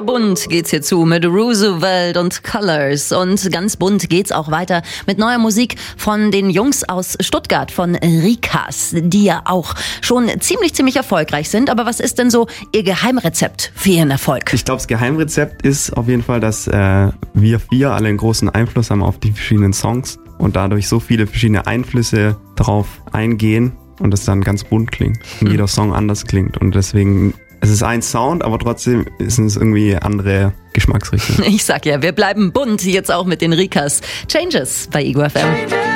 bunt geht's hier zu mit Roosevelt und Colors. Und ganz bunt geht's auch weiter mit neuer Musik von den Jungs aus Stuttgart, von Rikas, die ja auch schon ziemlich erfolgreich sind. Aber was ist denn so ihr Geheimrezept für ihren Erfolg? Ich glaube, das Geheimrezept ist auf jeden Fall, dass wir vier alle einen großen Einfluss haben auf die verschiedenen Songs und dadurch so viele verschiedene Einflüsse darauf eingehen und es dann ganz bunt klingt und jeder Song anders klingt. Und deswegen, es ist ein Sound, aber trotzdem sind es irgendwie andere Geschmacksrichtungen. Ich sag ja, wir bleiben bunt, jetzt auch mit den Rikas. Changes bei Ego FM.